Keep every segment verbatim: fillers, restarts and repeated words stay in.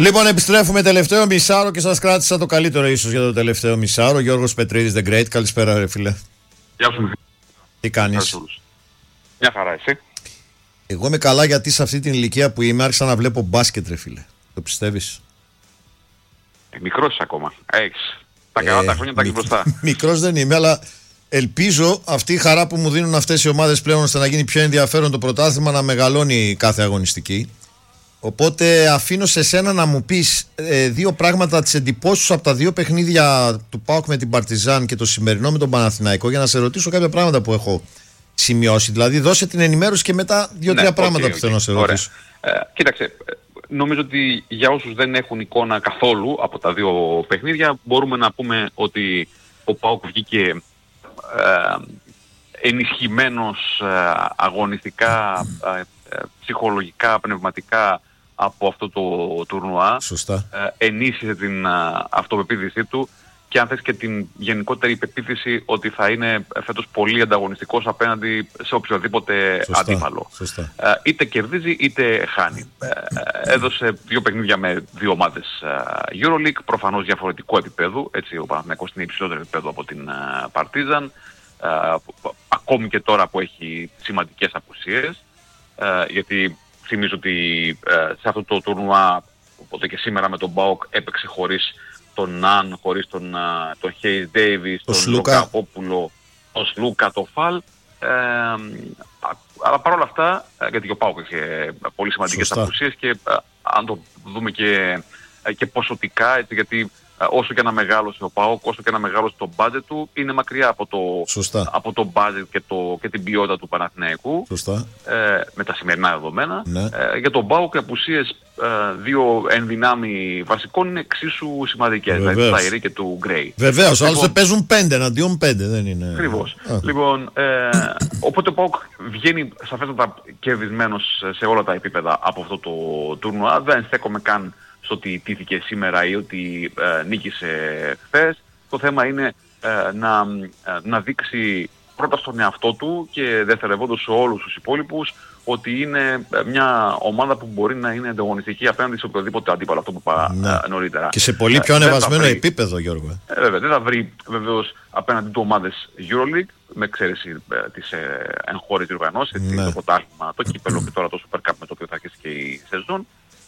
Λοιπόν, επιστρέφουμε τελευταίο μισάωρο και σας κράτησα το καλύτερο ίσως για το τελευταίο μισάωρο. Γιώργος Πετρίδης, The Great. Καλησπέρα, ρε φίλε. Γεια σου. Τι κάνεις? Μια χαρά, εσύ? Εγώ είμαι καλά, γιατί σε αυτή την ηλικία που είμαι άρχισα να βλέπω μπάσκετ, ρε φίλε. Το πιστεύεις? Ε, μικρός ακόμα. Έχεις. Τα καλά ε, τα χρόνια τα έχει μπροστά. Μικρός δεν είμαι, αλλά ελπίζω αυτή η χαρά που μου δίνουν αυτές οι ομάδες πλέον ώστε να γίνει πιο ενδιαφέρον το πρωτάθλημα να μεγαλώνει κάθε αγωνιστική. Οπότε αφήνω σε σένα να μου πεις ε, δύο πράγματα, τις εντυπώσεις σου από τα δύο παιχνίδια του ΠΑΟΚ με την Παρτιζάν και το σημερινό με τον Παναθηναϊκό, για να σε ρωτήσω κάποια πράγματα που έχω σημειώσει. Δηλαδή δώσε την ενημέρωση και μετά δύο-τρία ναι, πράγματα okay, που okay. θέλω να σε ρωτήσω. Ε, κοίταξε, νομίζω ότι για όσους δεν έχουν εικόνα καθόλου από τα δύο παιχνίδια, μπορούμε να πούμε ότι ο ΠΑΟΚ βγήκε ε, ενισχυμένος ε, αγωνιστικά, ε, ψυχολογικά, πνευματικά από αυτό το τουρνουά. Σωστά. Ε, ενίσχυσε την α, αυτοπεποίθησή του και αν θες και την γενικότερη πεποίθηση ότι θα είναι φέτος πολύ ανταγωνιστικός απέναντι σε οποιοδήποτε Σωστά. αντίπαλο. Σωστά. Ε, είτε κερδίζει είτε χάνει. Ε, έδωσε δύο παιχνίδια με δύο ομάδες EuroLeague, προφανώς διαφορετικού επίπεδου. Έτσι, ο Παναθηναϊκός είναι υψηλότερο επίπεδο από την Παρτίζαν. Ε, ακόμη και τώρα που έχει σημαντικές απουσίες. Ε, γιατί θυμίζω ότι ε, σε αυτό το τουρνουά, οπότε και σήμερα με τον ΠΑΟΚ, έπαιξε χωρίς τον Ναν, χωρίς τον, τον Hayes Davis, τον Λούκα Πόπουλο, τον Σλούκα, τον Φαλ. Ε, αλλά παρόλα αυτά, γιατί και ο ΠΑΟΚ είχε πολύ σημαντικές απουσίες και ε, αν το δούμε και, και ποσοτικά, έτσι, γιατί όσο και να μεγάλωσε ο ΠΑΟΚ, όσο και να μεγάλωσε το budget του, είναι μακριά από το, από το budget και, το, και την ποιότητα του Παναθηναϊκού. Ε, με τα σημερινά δεδομένα. Ναι. Ε, για τον ΠΑΟΚ οι απουσίες ε, δύο ενδυνάμει βασικών είναι εξίσου σημαντικές. Δηλαδή του Ταϊρή και του Γκρέι. Βεβαίως, λοιπόν, άλλωστε παίζουν πέντε εναντίον πέντε, δεν είναι. Ακριβώς. Λοιπόν, ε, οπότε ο ΠΑΟΚ βγαίνει σαφέστατα κερδισμένος σε όλα τα επίπεδα από αυτό το τουρνουά. Δεν στέκομαι καν στο ότι τήθηκε σήμερα ή ότι ε, νίκησε χθες. Το θέμα είναι ε, να, ε, να δείξει πρώτα στον εαυτό του και δευτερευόντως σε όλους τους υπόλοιπους ότι είναι μια ομάδα που μπορεί να είναι ανταγωνιστική απέναντι σε οποιοδήποτε αντίπαλο, αυτό που είπα ναι. ε, νωρίτερα. Και σε πολύ πιο ε, ανεβασμένο επίπεδο, Γιώργο. Ε, βέβαια, δεν θα βρει βεβαίως απέναντι του ομάδες EuroLeague, με εξαίρεση ε, τις ε, εγχώριες διοργανώσεις, ναι. το πρωτάθλημα, το κύπελλο και τώρα το Super Cup με το οποίο θα αρχίσει και η σεζόν.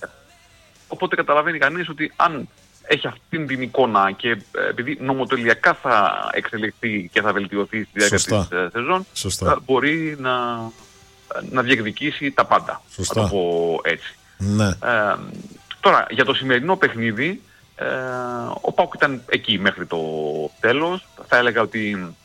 Οπότε καταλαβαίνει κανείς ότι αν έχει αυτήν την εικόνα και επειδή νομοτελειακά θα εξελιχθεί και θα βελτιωθεί στη διάρκεια της ε, σεζόν, Σωστά. μπορεί να, να διεκδικήσει τα πάντα. Σωστά. Να το πω έτσι. Ναι. Ε, τώρα, για το σημερινό παιχνίδι, ε, ο ΠΑΟΚ ήταν εκεί μέχρι το τέλος. Θα έλεγα ότι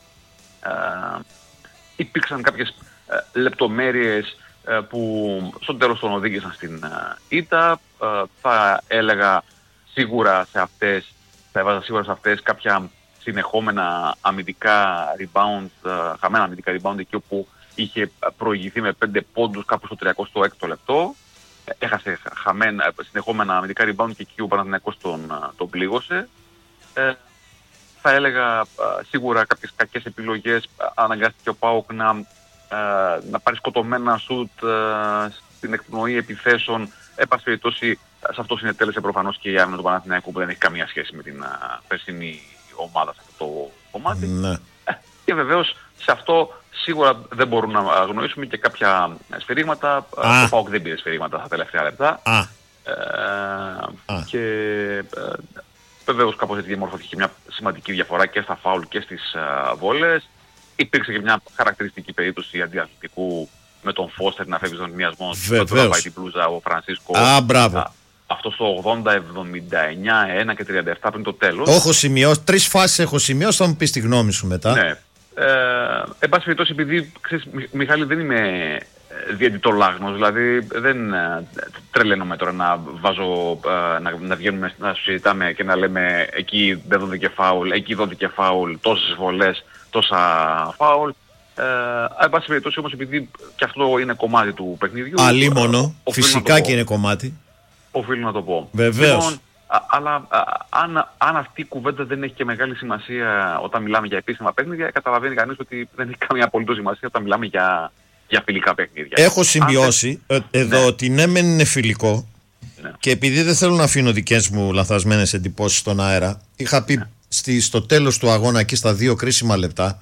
ε, υπήρξαν κάποιες ε, λεπτομέρειες που στο τέλος τον οδήγησαν στην ήττα. Θα έλεγα σίγουρα σε αυτές, θα έβαζα σίγουρα σε αυτές κάποια συνεχόμενα αμυντικά rebound, χαμένα αμυντικά rebound εκεί όπου είχε προηγηθεί με πέντε πόντους κάπου στο τριακοστό έκτο λεπτό. Έχασε χαμένα, συνεχόμενα αμυντικά rebound και εκεί ο Παναθηναϊκός τον, τον πλήγωσε. Ε, θα έλεγα σίγουρα κάποιες κακές επιλογές, αναγκάστηκε ο ΠΑΟΚ να Uh, να πάρει σκοτωμένα σουτ uh, στην εκπνοή επιθέσεων. Εν πάση περιπτώσει, σε αυτό συνετέλεσε προφανώς και η άμυνα του Παναθηναϊκού που δεν έχει καμία σχέση με την uh, περσινή ομάδα σε αυτό το κομμάτι. Ναι. Uh, και βεβαίως σε αυτό σίγουρα δεν μπορούμε να αγνοήσουμε και κάποια σφυρίγματα. Uh, το ΠΑΟΚ δεν πήρε σφυρίγματα στα τελευταία λεπτά. Uh. Uh, και uh, βεβαίως κάπως έτσι διαμορφώθηκε μια σημαντική διαφορά και στα φάουλ και στις uh, βόλες. Υπήρξε και μια χαρακτηριστική περίπτωση αντιαθλητικού με τον Φώστερ να φεύγει στον μοιασμό του να πάει την πλούζα ο Φρανσίσκο. Α, μπράβο. Αυτό στο ογδόντα εβδομήντα εννιά ένα και τριάντα επτά πριν το τέλος. Το έχω σημειώσει. Τρεις φάσεις έχω σημειώσει, θα μου πεις τη γνώμη σου μετά. Ναι. Ε, εν πάση περιπτώσει, επειδή ξέρεις, Μιχάλη, δεν είμαι διαιτητολάγνος, δηλαδή δεν τρελαίνομαι τώρα να βάζω, να, να βγαίνουμε να συζητάμε και να λέμε εκεί δεν δόθηκε φάουλ, εκεί δόθηκε φάουλ, τόσες βολές, τόσα φάουλ. Ε, εν πάση περιπτώσει όμως, επειδή και αυτό είναι κομμάτι του παιχνιδιού. Αλίμονο, φυσικά και είναι κομμάτι. Οφείλω να το πω. Βεβαίως. Λοιπόν, α, αλλά α, αν, αν αυτή η κουβέντα δεν έχει και μεγάλη σημασία όταν μιλάμε για επίσημα παιχνίδια, καταλαβαίνει κανείς ότι δεν έχει καμία απολύτως σημασία όταν μιλάμε για, για φιλικά παιχνίδια. Έχω σημειώσει αν, εδώ ναι. ότι ναι μεν είναι φιλικό, ναι. Και επειδή δεν θέλω να αφήνω δικές μου λανθασμένες εντυπώσεις στον αέρα, είχα πει ναι. στη, στο τέλος του αγώνα εκεί στα δύο κρίσιμα λεπτά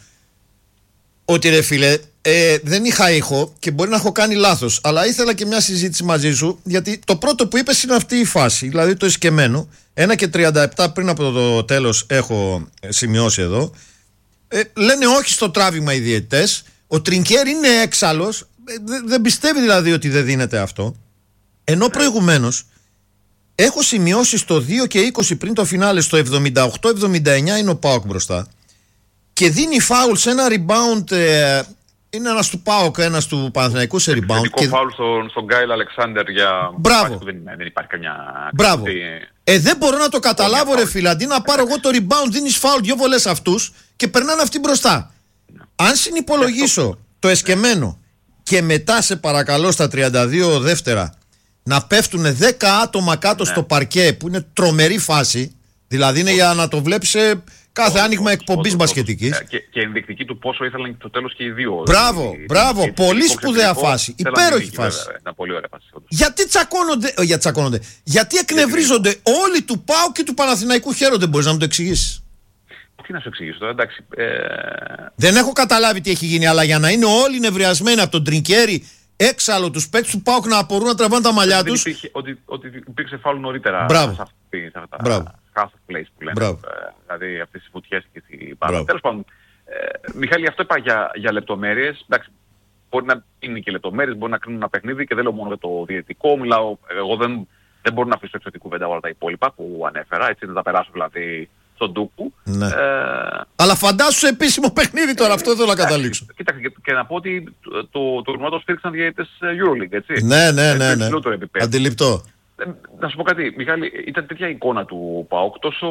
ότι ρε φίλε, ε, δεν είχα ήχο και μπορεί να έχω κάνει λάθος, αλλά ήθελα και μια συζήτηση μαζί σου, γιατί το πρώτο που είπες είναι αυτή η φάση, δηλαδή το εσκεμμένο. ένα και τριάντα επτά πριν από το τέλος έχω σημειώσει εδώ. Ε, λένε όχι στο τράβημα οι διαιτητές. Ο Τρινκέρι είναι έξαλλος. Ε, δεν πιστεύει δηλαδή ότι δεν δίνεται αυτό. Ενώ προηγουμένως έχω σημειώσει στο δύο και είκοσι πριν το φινάλε, στο εβδομήντα οκτώ εβδομήντα εννιά είναι ο ΠΑΟΚ μπροστά και δίνει φάουλ σε ένα rebound. Ε, είναι ένας του ΠΑΟΚ, ένας του Παναθηναϊκού σε rebound. Ειδικό και... φάουλ στον, στον Γκάιλ Αλεξάνδερ για... Μπράβο. Που δεν, δεν υπάρχει καμιά... Μπράβο. Ε, δεν μπορώ να το καταλάβω ρε φίλε. Αντί να πάρω εγώ το rebound, δίνεις φάουλ δυο βολές αυτούς και περνάνε αυτοί μπροστά. Ναι. Αν συνυπολογίσω ναι. το εσκεμμένο ναι. και μετά σε παρακαλώ στα τριάντα δύο δεύτερα να πέφτουν δέκα άτομα κάτω ναι. στο παρκέ που είναι τρομερή φάση, δηλαδή είναι για να το βλέπεις σε κάθε άνοιγμα εκπομπής μπασκετικής. Και, και ενδεικτική του πόσο ήθελαν και το τέλος και οι δύο. Μπράβο, δηλαδή, μπράβο, και, πολύ και σπουδαία φάση, υπέροχη φάση. Βέβαια, πολύ ωραία φάση. Γιατί τσακώνονται, ε, για τσακώνονται, γιατί εκνευρίζονται γιατί... όλοι του ΠΑΟ και του Παναθηναϊκού χαίρονται, μπορείς να μου το εξηγήσεις? Τι να σου εξηγήσω τώρα, εντάξει. Ε... Δεν έχω καταλάβει τι έχει γίνει, αλλά για να είναι όλοι νευριασμένοι από τον Τρινκέρι, έξαλλο τους παίκτες του ΠΑΟΚ να απορούν να τραβάνε τα μαλλιά τους. Υπήρχε, ότι, ότι υπήρξε φάουλ νωρίτερα. Μπράβο. Σε αυτή, σε αυτά, Μπράβο. Half of place που λένε. Μπράβο. Ε, δηλαδή αυτές τις βουτιές και τις πάνω. Τέλος πάντων, ε, Μιχάλη, αυτό είπα για, για λεπτομέρειες. Εντάξει, μπορεί να είναι και λεπτομέρειες, μπορεί να κρίνουν ένα παιχνίδι και δεν λέω μόνο για το διαιτητικό. Μιλάω, εγώ δεν, δεν μπορώ να αφήσω έξω την κουβέντα όλα τα υπόλοιπα που ανέφερα. Έτσι, να τα περάσω δηλαδή στον Ντούκου. Ναι. Ε, αλλά φαντάσου σε επίσημο παιχνίδι τώρα, ε, αυτό θέλω να καταλήξω. Κοίταξε, και, και να πω ότι το, το τουρνουά το στήριξαν διαιτητές EuroLeague, έτσι. Ναι, ναι, ναι. ναι. Αντιληπτό. Ε, να σου πω κάτι, Μιχάλη, ήταν τέτοια εικόνα του ΠΑΟΚ, τόσο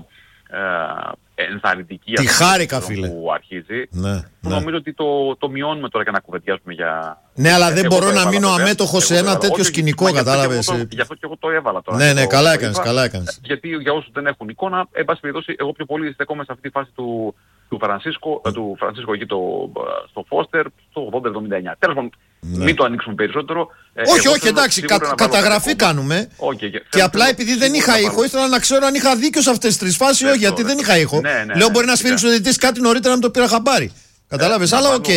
ε, ενθαρρυντική τη χάρηκα, φίλε, που αρχίζει, ναι, που ναι. νομίζω ότι το, το μειώνουμε τώρα και να κουβεντιάζουμε για... Ναι, αλλά δεν εγώ μπορώ να μείνω αμέτωχος σε ένα τέτοιο σκηνικό, κατάλαβες. Γι' αυτό και εγώ το έβαλα τώρα. Ναι, ναι, το, καλά το έκανες, είπα, καλά έκανες. Γιατί για όσους δεν έχουν εικόνα, εν πάση περιπτώσει, εγώ πιο πολύ στεκόμαι σε αυτή τη φάση του, του Φρανσίσκο, mm. του Φρανσίσκο εκεί το, στο Φώστερ, στο ογδόντα εβδομήντα εννιά. Τέλος πάντων, ναι. μην το ανοίξουμε περισσότερο. Όχι, όχι, εντάξει, κα, καταγραφή κάνουμε. Okay, και, και απλά επειδή δεν είχα ήχο, ήθελα να ξέρω αν είχα δίκιο σε αυτές τις τρεις φάσεις ή όχι, γιατί δεν είχα ήχο. Λέω μπορεί να σφίριξε ο διαιτητής κάτι νωρίτερα να μην το πήρα χαμπάρι. Κατάλαβες, αλλά οκ.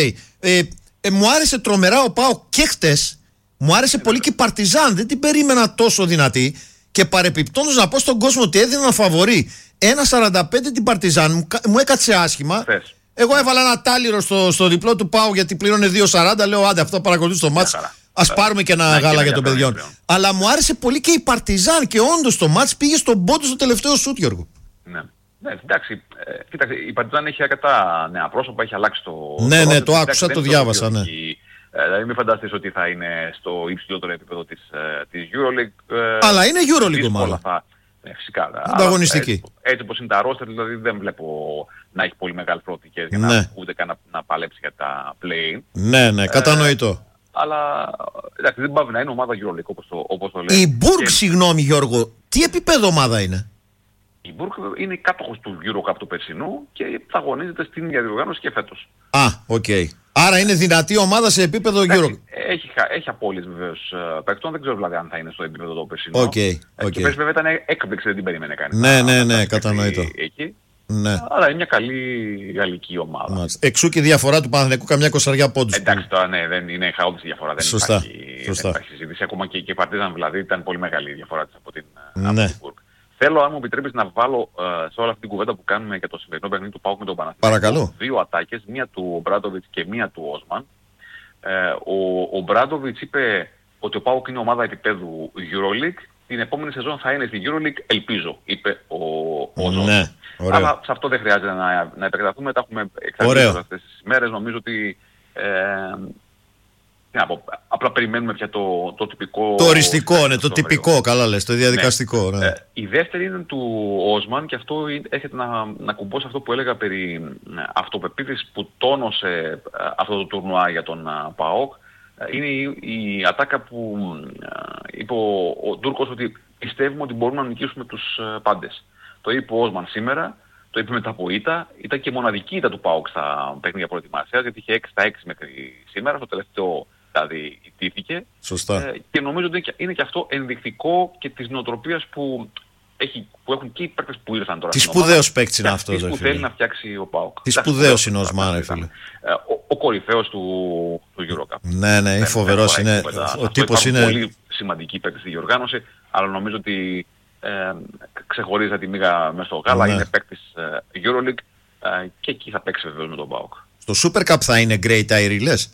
Μου άρεσε τρομερά ο ΠΑΟΚ και χτες. Μου άρεσε πολύ και η Παρτιζάν. Δεν την περίμενα τόσο δυνατή. Και παρεπιπτόντως να πω στον κόσμο ότι έδιναν φαβορί ένα σαράντα πέντε την Παρτιζάν. Μου, μου έκατσε άσχημα. Θες. Εγώ έβαλα ένα τάλιρο στο, στο διπλό του ΠΑΟΚ γιατί πλήρωνε δύο σαράντα. Λέω άντε, αυτό παρακολουθεί το μάτς. Ας πάρουμε και ένα γάλα για των παιδιών. Αλλά μου άρεσε πολύ και η Παρτιζάν. Και όντως το μάτς πήγε στον πόντο στο τελευταίο σούτ, Γιώργο. Ναι. Ναι, εντάξει, ε, κοίταξε, η Παρτιζάν έχει αρκετά νέα πρόσωπα, έχει αλλάξει το... Ναι, το ναι, ρόλο, το άκουσα, το διάβασα, ναι. Ε, δηλαδή μην φανταστείς ότι θα είναι στο υψηλότερο επίπεδο της, ε, της EuroLeague. Ε, αλλά είναι EuroLeague ομάδα. Θα, ναι, φυσικά. Ανταγωνιστική. Έτσι, έτσι όπως είναι τα roster, δηλαδή δεν βλέπω να έχει πολύ μεγάλες προοπτικές για να ναι. ούτε καν να, να παλέψει για τα play-in. Ναι, ναι, κατανοητό. Ε, αλλά εντάξει, δεν πάει να είναι ομάδα EuroLeague όπως το, όπως το λέει. Η Μπουργκ, και... συγγνώμη Γιώργο, τι επίπεδο ομάδα είναι? Η Μπουργκ είναι κάτοχος του EuroCup του περσινού και θα αγωνίζεται στην ίδια διοργάνωση και φέτος. Α, οκ. Okay. Άρα είναι δυνατή ομάδα σε επίπεδο EuroCup. Έχει, έχει απώλειες βεβαίως παίκτων, δεν ξέρω δηλαδή αν θα είναι στο επίπεδο το περσινό. Οκ. Okay, okay. Και πέρσι βέβαια ήταν έκπληξη, δεν την περίμενε κανείς. Ναι, ναι, ναι, κατανοητό. Εκεί. Ναι. Αλλά είναι μια καλή γαλλική ομάδα. Μάλιστα. Εξού και η διαφορά του Παναθηναϊκού καμιά κοσαριά πόντους. Εντάξει τώρα, ναι, δεν είναι χαόδης η διαφορά. Δεν σωστά. Υπάρχει, σωστά. Δεν υπάρχει συζήτηση. Ακόμα και η Παρτίζαν δηλαδή ήταν πολύ μεγάλη η διαφορά της από την ναι. Μπουργκ. Θέλω, αν μου επιτρέπεις, να βάλω uh, σε όλη αυτή την κουβέντα που κάνουμε για το σημερινό παιχνίδι του ΠΑΟΚ με τον Παναθηναϊκό. Παρακαλώ. Δύο ατάκες, μία του Μπράντοβιτς και μία του Όσμαν. Ε, ο, ο Μπράντοβιτς είπε ότι ο ΠΑΟΚ είναι ομάδα επίπεδου EuroLeague. Την επόμενη σεζόν θα είναι στη EuroLeague, ελπίζω, είπε ο, ο Όσμαν. Ναι, αλλά σε αυτό δεν χρειάζεται να, να επεκταθούμε. Τα έχουμε εξαρτήσει αυτές τις ημέρες. Νομίζω ότι... Ε, τι να πω, απλά περιμένουμε πια το, το τυπικό... Το οριστικό, ναι, το τυπικό, καλά λες, το διαδικαστικό. Ναι. Ναι. Ε, η δεύτερη είναι του Όσμαν και αυτό έρχεται να, να κουμπώσει αυτό που έλεγα περί αυτοπεποίθησης που τόνωσε αυτό το τουρνουά για τον ΠΑΟΚ. Είναι η, η ατάκα που είπε ο, ο Τούρκος ότι πιστεύουμε ότι μπορούμε να νικήσουμε τους πάντες. Το είπε ο Όσμαν σήμερα, το είπε μετά από ήττα. Ήταν και μοναδική ήττα του ΠΑΟΚ στα παιχνίδια προετοιμασίας, γιατί είχε έξι στα έξι μέχρι σήμερα. Στο τελευταίο δηλαδή ιτήθηκε. Σωστά. Ε, και νομίζω ότι είναι και αυτό ενδεικτικό και της νοοτροπίας που, έχει, που έχουν και οι παίκτες που ήρθαν τώρα. Τι σπουδαίος παίκτης είναι αυτός, που θέλει να φτιάξει ο ΠΑΟΚ. Τι σπουδαίος είναι ο Οσμάν, ρε φίλε. Ο, ο κορυφαίος του, του EuroCup. Ναι, ναι, είναι φοβερός. Είναι, ο, ο τύπος είναι... πολύ σημαντική παίκτης στη διοργάνωση, αλλά νομίζω ότι ε, ξεχωρίζει τη μίγα μέσα στο γάλα. Ναι. Είναι παίκτης ε, EuroLeague ε, και εκεί θα παίξει βεβαίως με τον ΠΑΟΚ. Στο Super Cup θα είναι Great Tyree, λες?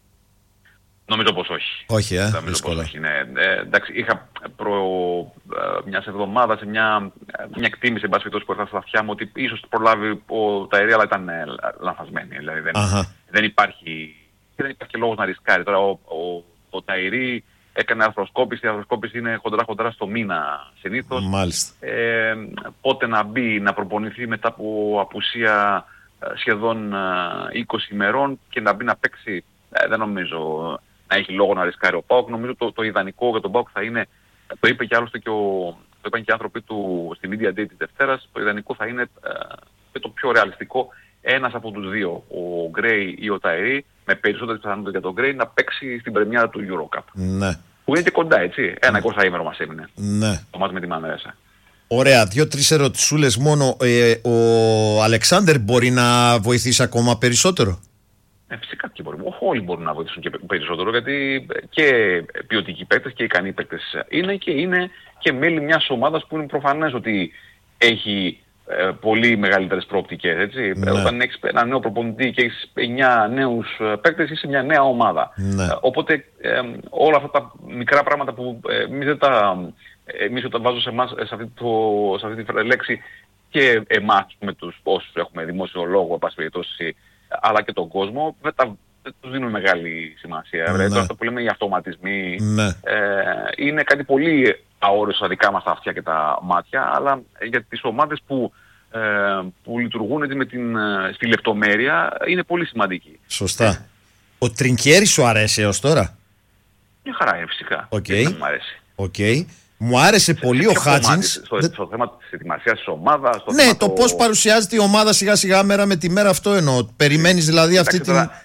Νομίζω πως όχι. Όχι, ε, νομίζω πως όχι, ναι. ε, εντάξει, είχα προ ε, μιας εβδομάδας μια, μια εκτίμηση, εν πάση περιπτώσει, που έρθα στα αυτιά μου ότι ίσως προλάβει ο Ταϊρή, αλλά ήταν ε, λανθασμένη. Δηλαδή δεν, δεν, υπάρχει, δεν υπάρχει λόγος να ρισκάρει. Τώρα ο, ο, ο Ταϊρή έκανε αρθροσκόπηση, η αρθροσκόπηση είναι χοντρά-χοντρά στο μήνα συνήθως. Μάλιστα. Ε, πότε να μπει, να προπονηθεί μετά από απουσία σχεδόν είκοσι ημερών και να μπει να παίξει, ε, δεν νομίζω να έχει λόγο να ρισκάρει ο ΠΑΟΚ. Νομίζω το, το ιδανικό για τον ΠΑΟΚ θα είναι, το είπε και άλλωστε και, ο, το είπαν και οι άνθρωποι του στη Media Day της Δευτέρας, το ιδανικό θα είναι ε, και το πιο ρεαλιστικό ένας από τους δύο, ο Γκρέι ή ο Ταϊρή, με περισσότερες πιθανότητες για τον Γκρέι να παίξει στην πρεμιέρα του EuroCup. Ναι. Που είναι και κοντά, έτσι. Ένα εικοσάήμερο μας έμεινε. Ναι. Το μάτς με τη Μανρέσα. Ωραία, δύο-τρεις ερωτησούλες μόνο. Ε, ο Αλεξάνδερ μπορεί να βοηθήσει ακόμα περισσότερο? Ε, φυσικά και μπορεί. Όλοι μπορούν να βοηθήσουν και περισσότερο, γιατί και ποιοτικοί παίκτες και ικανοί παίκτες είναι και είναι και μέλη μιας ομάδας που είναι προφανές ότι έχει ε, πολύ μεγαλύτερες προοπτικές. Έτσι. Ναι. Όταν έχεις ένα νέο προπονητή και έχεις εννιά νέους παίκτες, είσαι μια νέα ομάδα. Ναι. Ε, οπότε ε, όλα αυτά τα μικρά πράγματα που ε, εμείς δεν τα... Εμείς όταν βάζω σε, εμάς, σε, αυτή το, σε αυτή τη λέξη και εμάς με τους όσους έχουμε δημόσιο λόγο, εν πάση περιπτώσει, αλλά και τον κόσμο, δεν, τα, δεν τους δίνουμε μεγάλη σημασία. Ναι. Δηλαδή, αυτό που λέμε οι αυτοματισμοί ναι. ε, είναι κάτι πολύ αόριστο στα δικά μας τα αυτιά και τα μάτια, αλλά για τις ομάδες που, ε, που λειτουργούν με την, στη λεπτομέρεια είναι πολύ σημαντική. Σωστά. Ε. Ο Τρινκιέρι σου αρέσει έως τώρα? Μια χαρά είναι φυσικά. Okay. Δεν μου αρέσει. Okay. Μου άρεσε σε πολύ ο Χάτζινς. Στο, Δε... στο θέμα της ετοιμασίας της ομάδας. Ναι, θέμα το, το πώς παρουσιάζεται η ομάδα σιγά σιγά μέρα με τη μέρα, αυτό εννοώ. Περιμένεις δηλαδή αυτή την... Τώρα,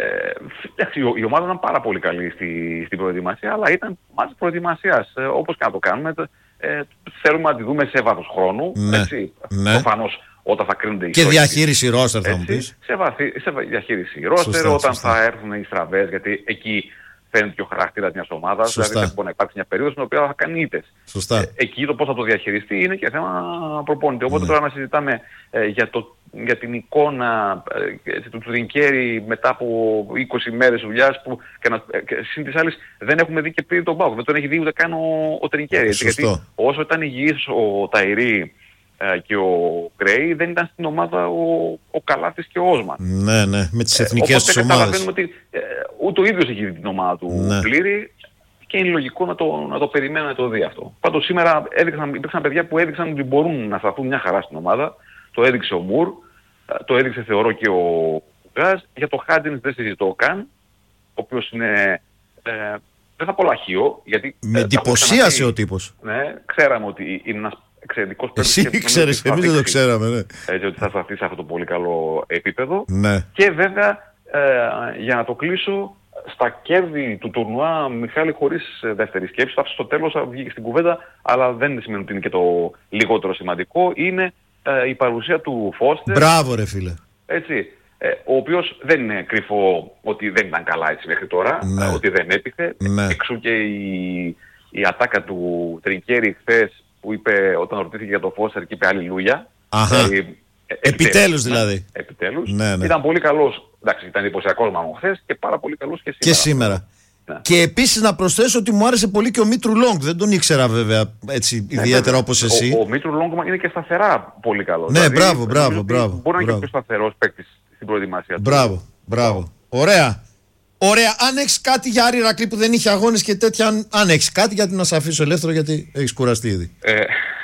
ε, η, η ομάδα ήταν πάρα πολύ καλή στη, στην προετοιμασία, αλλά ήταν μάτς προετοιμασίας. Ε, όπως και να το κάνουμε, ε, θέλουμε να τη δούμε σε βάθος χρόνου. Ναι, έτσι. Ναι. Προφανώς όταν θα κρίνονται οι και στόχοι, διαχείριση ρόστερ θα μου πεις. Σε, βαθύ, σε διαχείριση ρόστερ, όταν σωστά. θα έρθουν οι στραβές, γιατί εκεί φαίνεται και ο χαρακτήρας μιας ομάδας. Δηλαδή δεν μπορεί να υπάρξει μια περίοδος στην οποία θα κάνει ήττες. Ε, εκεί το πώς θα το διαχειριστεί είναι και θέμα προπόνητη. Οπότε ναι. τώρα να συζητάμε ε, για, το, για την εικόνα ε, του Τρινκιέρι μετά από είκοσι μέρες δουλειάς που και να, και, συν της άλλης δεν έχουμε δει και πριν τον ΠΑΟΚ. Δεν τον έχει δει ούτε καν ο, ο Τρινκιέρι. Γιατί όσο ήταν υγιής ο Ταϊρή και ο Γκρέι, δεν ήταν στην ομάδα ο, ο Καλάθης και ο Όσμαν. Ναι, ναι, με τις εθνικές ε, τους ομάδες. Καταλαβαίνουμε ότι ε, ούτε ο ίδιος έχει δει την ομάδα του ναι. πλήρη και είναι λογικό να το, να το περιμένει να το δει αυτό. Πάντως σήμερα έδειξαν, υπήρξαν παιδιά που έδειξαν ότι μπορούν να σταθούν μια χαρά στην ομάδα. Το έδειξε ο Μουρ, το έδειξε θεωρώ και ο Γκάζ. Για το Χάτζινς δεν συζητώ καν, ο οποίος είναι... Ε, δεν θα πω λαχείο, γιατί... Με εντυπωσίασε ο τύπος. Ναι, ξέραμε ότι είναι ένας εξαιρετικός παίκτης. Εσύ ξέρεις, εμείς δεν το ξέραμε. Ναι. Έτσι, ότι θα σταθεί σε αυτό το πολύ καλό επίπεδο. Ναι. Και βέβαια, ε, για να το κλείσω, στα κέρδη του τουρνουά, Μιχάλη, χωρίς δεύτερη σκέψη, θα στο τέλος θα βγει στην κουβέντα, αλλά δεν σημαίνει ότι είναι και το λιγότερο σημαντικό, είναι ε, η παρουσία του Φώστερ. Μπράβο ρε φίλε. Έτσι, ε, ο οποίος δεν είναι κρυφό ότι δεν ήταν καλά έτσι μέχρι τώρα, ναι. ε, ότι δεν έπιθε. Ναι. Εξού και η, η ατάκα του Τρινκιέρι χθες, που είπε όταν ρωτήθηκε για το Φώστερ και είπε αλληλούια. Αχα. Ε, ε, επιτέλους δηλαδή. Ναι, επιτέλους. Ναι, ναι. Ήταν πολύ καλός. Εντάξει, ήταν εντυπωσιακός μάλλον χθες και πάρα πολύ καλός και σήμερα. Και σήμερα. Ναι. Και επίσης να προσθέσω ότι μου άρεσε πολύ και ο Μήτρου Λόγκ. Δεν τον ήξερα βέβαια έτσι ναι, ιδιαίτερα ναι, όπως εσύ. Ο, ο Μήτρου Λόγκ είναι και σταθερά πολύ καλός. Ναι, δηλαδή, μπράβο, μπράβο, μπράβο. Μπορεί να είναι μπράβο. και πιο σταθερός παίκτης στην προετοιμασία του. Μπράβο, μπράβο. Ωραία. Ωραία, αν έχεις κάτι για Άρη Ηρακλή που δεν είχε αγώνες και τέτοια, αν, αν έχεις κάτι, γιατί να σε αφήσω ελεύθερο, γιατί έχεις κουραστεί ήδη. Ε,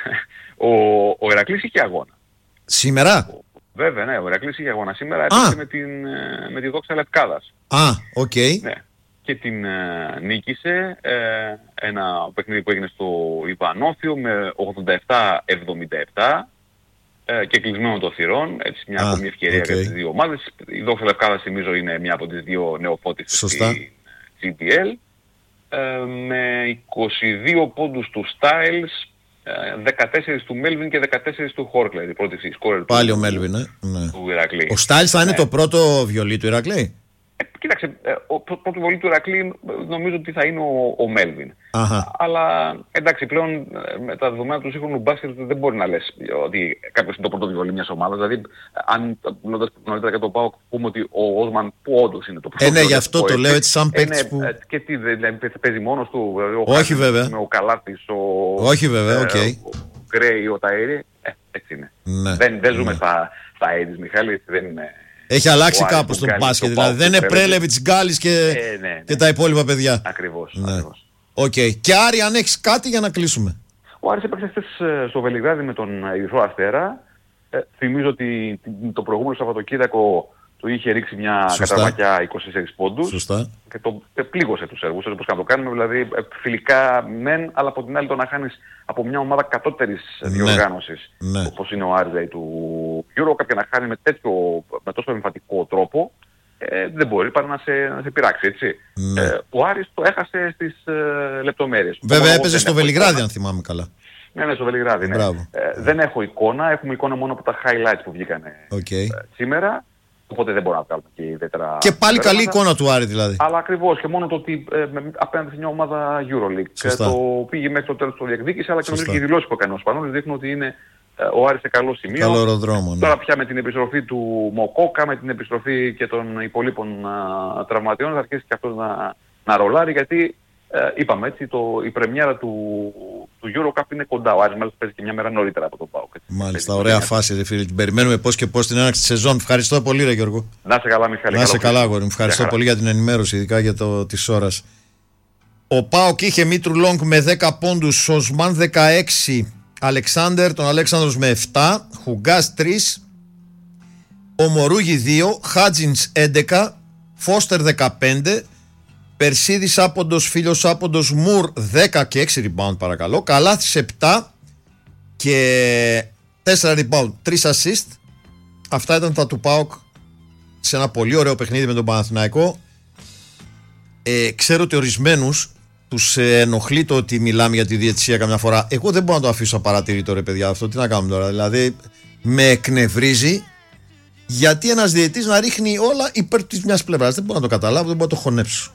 ο, ο Ηρακλής είχε αγώνα. Σήμερα? Ο, βέβαια, ναι, ο Ηρακλής είχε αγώνα. Σήμερα έπαιξε με, την, με τη Δόξα Λευκάδας. Α, οκ. Okay. Ναι. Και την ε, νίκησε ε, ένα παιχνίδι που έγινε στο Ιβανόφιο με ογδόντα επτά εβδομήντα επτά ε, και κλεισμένο των θυρών. Έτσι μια ακόμη ευκαιρία okay. για τις δύο ομάδες. Η Δόξα Λευκάδας, θυμίζω, είναι μια από τις δύο νεοφώτισες στη, τζι τι ελ, ε, με είκοσι δύο πόντους του Styles, δεκατέσσερα του Melvin και δεκατέσσερα του Horkley, η πρώτη σκόρερ. Πάλι του, ο Melvin, ε? Ναι. Του Ηρακλή. Ο Styles θα είναι ναι. το πρώτο βιολί του Ηρακλή. Ε, κοίταξε, ο πρώτο βιολί του Ηρακλή νομίζω ότι θα είναι ο, ο Melvin. Αχα. Αλλά εντάξει, πλέον με τα δεδομένα του σύγχρονου μπάσκετ δεν μπορεί να λες ότι κάποιος είναι το πρώτο βιολί μιας ομάδας. Δηλαδή, αν μιλώντας νωρίτερα για το ΠΑΟΚ, πούμε ότι ο Όσμαν που όντως είναι το πρώτο. Ε, ναι, γι' αυτό το λέω έτσι σαν παίκτης που... Ε, και τι, δηλαδή παίζει μόνος του, ο Όχι Χάρης, βέβαια. ο Καλάθης, ο... Όχι βέβαια, οκ. Okay. Ο Γκρέι, ο Ταΐρη, ε, έτσι είναι. Ναι. Δεν, δεν ζούμε ναι. στα, στα ογδόντα, Μιχάλη, δεν είναι... Έχει αλλάξει κάπως τον μπάσκετ, δηλαδή δεν είναι Πρέλεβιτς, Γκάλης και, ε, ναι, ναι. και τα υπόλοιπα παιδιά. Ακριβώς. Ναι. ακριβώς. Okay. Και Άρη, αν έχεις κάτι για να κλείσουμε. Ο Άρης έπαιξε χθες στο Βελιγράδι με τον Ερυθρό Αστέρα. Ε, θυμίζω ότι το προηγούμενο Σαββατοκύριακο του είχε ρίξει μια καταρμακιά είκοσι τέσσερις πόντους. Σωστά. Και το ε, πλήγωσε τους Σέρβους, όπως και να το κάνουμε. Δηλαδή φιλικά μεν, αλλά από την άλλη το να χάνεις από μια ομάδα κατώτερης ναι. διοργάνωσης, ναι. όπως είναι ο Άρης του EuroCup, και να χάνει με, τέτοιο, με τόσο εμφατικό τρόπο, ε, δεν μπορεί παρά να σε, να σε πειράξει, έτσι. Ναι. Ε, ο Άρης το έχασε στις ε, λεπτομέρειες. Βέβαια έπαιζε στο Βελιγράδι, αν θυμάμαι καλά. Ναι, ναι, στο Βελιγράδι, ναι. Ε, δεν έχω εικόνα, έχουμε εικόνα μόνο από τα highlights που βγήκαν okay. ε, σήμερα. Οπότε δεν μπορώ να βγάλουμε και ιδιαίτερα. Και πάλι καλή εικόνα του Άρη δηλαδή. Αλλά ακριβώς, και μόνο το ότι ε, απέναντι σε μια ομάδα EuroLeague ε, το πήγε μέχρι το τέλος, το διεκδίκησε, αλλά και νομίζω και οι δηλώσεις που έκανε ο Σπανούλης δείχνουν ότι είναι ε, ο Άρης σε καλό σημείο. Καλό αεροδρόμο, ναι. Τώρα πια με την επιστροφή του Μοκόκα, με την επιστροφή και των υπολείπων α, τραυματιών, θα αρχίσει και αυτός να, να ρολάρει, γιατί ε, είπαμε έτσι, το, η πρεμιέρα του, του EuroCup είναι κοντά. Ο Άρης μάλιστα παίζει και μια μέρα νωρίτερα από τον ΠΑΟΚ. Μάλιστα, ωραία φάση, ρε φίλε. Την περιμένουμε πώς και πώς την έναρξη της σεζόν. Ευχαριστώ πολύ, ρε Γιώργο. Να είσαι καλά, Μιχάλη. Να είσαι καλά, αγόρι μου. Ευχαριστώ πολύ για την ενημέρωση, ειδικά για το της ώρας. Ο ΠΑΟΚ είχε Μήτρου Λόγκ με δέκα πόντους, Σοσμάν δεκαέξι, Αλεξάνδερ, τον Αλέξανδρος με επτά, Χουγκάς τρία, Ομορούγι δύο, Χάτζινς έντεκα, Φώστερ δεκαπέντε, Περσίδης άποντος, Φίλος άποντος, Μουρ δέκα και έξι rebound παρακαλώ, Καλάθης επτά και τέσσερα rebound, τρία assist. Αυτά ήταν τα του ΠΑΟΚ σε ένα πολύ ωραίο παιχνίδι με τον Παναθηναϊκό. Ε, ξέρω ότι ορισμένους τους ε, ενοχλεί το ότι μιλάμε για τη διαιτησία καμιά φορά. Εγώ δεν μπορώ να το αφήσω απαρατήρητο, ρε παιδιά, αυτό. Τι να κάνουμε τώρα? Δηλαδή με εκνευρίζει γιατί ένας διαιτητής να ρίχνει όλα υπέρ της μιας πλευράς. Δεν μπορώ να το καταλάβω, δεν μπορώ να το χωνέψω.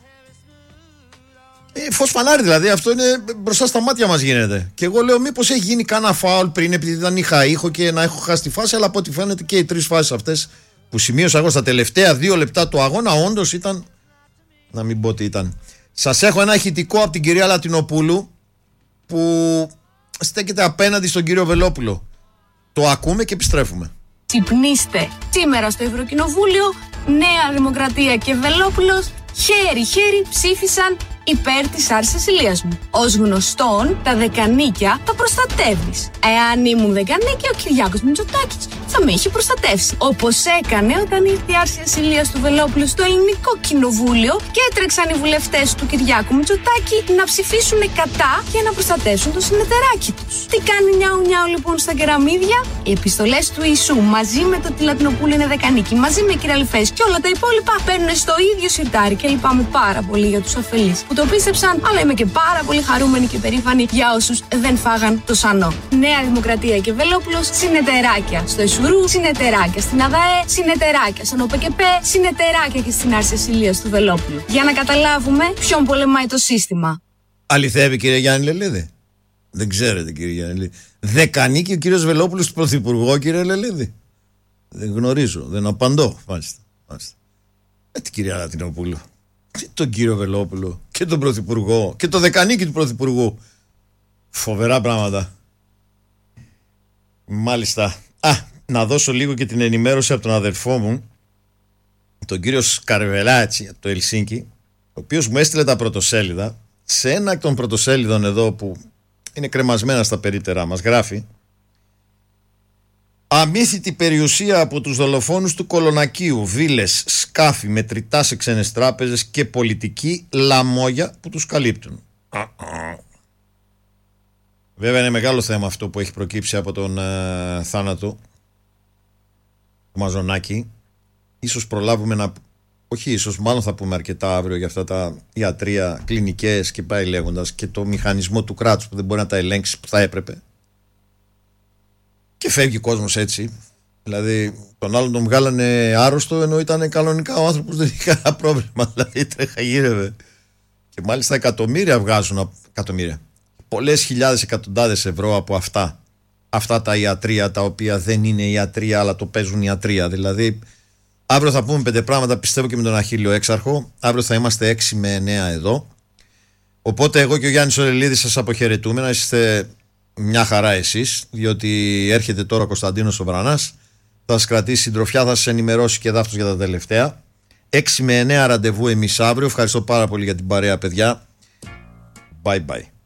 Ε, φως φανάρι δηλαδή, αυτό είναι μπροστά στα μάτια μας γίνεται. Και εγώ λέω μήπως έχει γίνει κάνα φάουλ πριν, επειδή δεν είχα ήχο και να έχω χάσει τη φάση, αλλά από ό,τι φαίνεται και οι τρεις φάσεις αυτές που σημείωσα εγώ στα τελευταία δύο λεπτά του αγώνα όντως ήταν, να μην πω τι ήταν. Σας έχω ένα ηχητικό από την κυρία Λατινοπούλου που στέκεται απέναντι στον κύριο Βελόπουλο. Το ακούμε και επιστρέφουμε. Ξυπνήστε. Σήμερα στο Ευρωκοινοβούλιο Νέα Δημοκρατία και Βελόπουλος χέρι-χέρι ψήφισαν υπέρ της άρσης ασυλίας μου. Ως γνωστόν, τα δεκανίκια τα προστατεύεις. Εάν ήμουν δεκανίκια, ο Κυριάκος Μητσοτάκης θα με είχε προστατεύσει. Όπως έκανε όταν ήρθε η άρση ασυλίας του Βελόπουλου στο Ελληνικό Κοινοβούλιο και έτρεξαν οι βουλευτές του Κυριάκου Μητσοτάκη να ψηφίσουν κατά για να προστατεύσουν το συνεταιράκι τους. Τι κάνει νιάου νιάου λοιπόν στα κεραμίδια? Οι επιστολές του Ιησού μαζί με το ότι η Λατινοπούλου είναι δεκανίκη, μαζί με κυραλιφές και όλα τα υπόλοιπα παίρνουν στο ίδιο σιρτάρι και λυπάμαι πάρα πολύ για τους αφελείς που το πίστεψαν, αλλά είμαι και πάρα πολύ χαρούμενη και περήφανη για όσους δεν φάγαν το σανό. Νέα Δημοκρατία και Βελόπουλος, συνεταιράκια στο Εσουρού, συνεταιράκια στην ΑΔΑΕ, συνεταιράκια στον ΟΠΕΚΕΠΕ, συνεταιράκια και στην άρση ασυλίας του Βελόπουλου. Για να καταλάβουμε ποιον πολεμάει το σύστημα. Αληθεύει, κύριε Γιάννη Λελίδη? Δεν ξέρετε, κύριε Γιάννη Λελίδη. Δεκανίκη ο κύριος Βελόπουλος του Πρωθυπουργό, κύριε Λελίδη? Δεν γνωρίζω, δεν απαντώ. Μάλιστα. Μάλιστα. Ε, την κυρία Λατινοπούλου, και τον κύριο Βελόπουλο και τον Πρωθυπουργό και το δεκανίκη του Πρωθυπουργού. Φοβερά πράγματα. Μάλιστα. Α, να δώσω λίγο και την ενημέρωση από τον αδερφό μου, τον κύριο Σκαρβελάτσι από το Ελσίνκι, ο οποίος μου έστειλε τα πρωτοσέλιδα. Σε ένα εκ των πρωτοσέλιδων εδώ που είναι κρεμασμένα στα περίπτερά μας γράφει: αμύθιτη περιουσία από τους δολοφόνους του Κολονακίου, βίλες, σκάφη, μετρητά σε ξένες τράπεζες και πολιτική λαμόγια που τους καλύπτουν. Βέβαια είναι μεγάλο θέμα αυτό που έχει προκύψει από τον ε, θάνατο του Μαζονάκη. Ίσως προλάβουμε να όχι ίσως, μάλλον θα πούμε αρκετά αύριο για αυτά τα ιατρεία, κλινικές και πάει λέγοντας, και το μηχανισμό του κράτους που δεν μπορεί να τα ελέγξει που θα έπρεπε. Και φεύγει ο κόσμος έτσι. Δηλαδή, τον άλλον τον βγάλανε άρρωστο ενώ ήταν κανονικά ο άνθρωπος, δεν είχε κανένα πρόβλημα. Δηλαδή, τρέχα γύρευε. Και μάλιστα εκατομμύρια βγάζουν. Εκατομμύρια. Πολλές χιλιάδες, εκατοντάδες ευρώ από αυτά. Αυτά τα ιατρεία τα οποία δεν είναι ιατρεία αλλά το παίζουν ιατρεία. Δηλαδή, αύριο θα πούμε πέντε πράγματα, πιστεύω, και με τον Αχίλλιο Έξαρχο. Αύριο θα είμαστε έξι με εννέα εδώ. Οπότε εγώ και ο Γιάννης Ορελίδης σας αποχαιρετούμε. Να είστε μια χαρά εσείς, διότι έρχεται τώρα ο Κωνσταντίνος Σοβρανάς. Θα σας κρατήσει συντροφιά, θα σας ενημερώσει και δάφτος για τα τελευταία. έξι με εννέα ραντεβού εμείς αύριο. Ευχαριστώ πάρα πολύ για την παρέα, παιδιά. Bye bye.